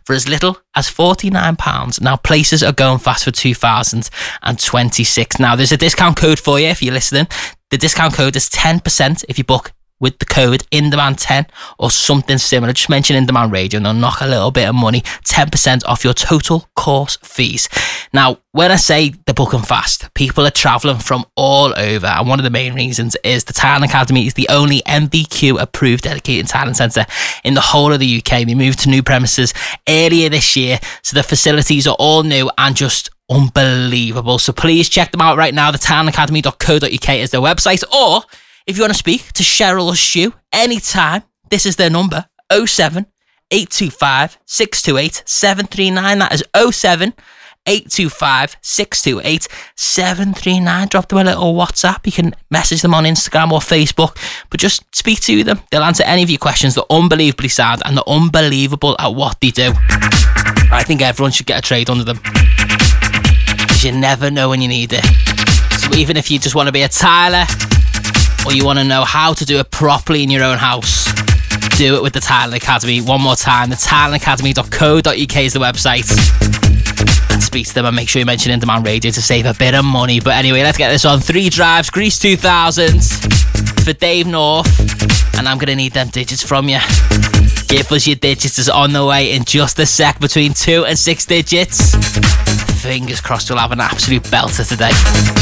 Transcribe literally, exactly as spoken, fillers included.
for as little as forty-nine pounds. Now, places are going fast for two thousand twenty-six. Now, there's a discount code for you if you're listening. The discount code is ten percent if you book with the code In Demand ten or something similar. Just mention In Demand Radio and they'll knock a little bit of money, ten percent off your total course fees. Now, when I say they're booking fast, people are travelling from all over, and one of the main reasons is the Talent Academy is the only M V Q approved dedicated talent centre in the whole of the U K. They moved to new premises earlier this year, so the facilities are all new and just unbelievable. So please check them out right now. the talent academy dot co dot uk is their website, or if you want to speak to Cheryl or Stu anytime, this is their number, oh seven, eight two five, six two eight, seven three nine. That is oh seven, eight two five, six two eight, seven three nine. Drop them a little WhatsApp. You can message them on Instagram or Facebook, but just speak to them. They'll answer any of your questions. They're unbelievably sound and they're unbelievable at what they do. I think everyone should get a trade under them, because you never know when you need it. So even if you just want to be a tiler, or you want to know how to do it properly in your own house, do it with the Talent Academy. One more time, the talent academy dot co dot uk is the website. And speak to them and make sure you mention In Demand Radio to save a bit of money. But anyway, let's get this on. Three Drives, Grease two thousand for Dave North. And I'm going to need them digits from you. Give us your digits. It's on the way in just a sec, between two and six digits. Fingers crossed we'll have an absolute belter today.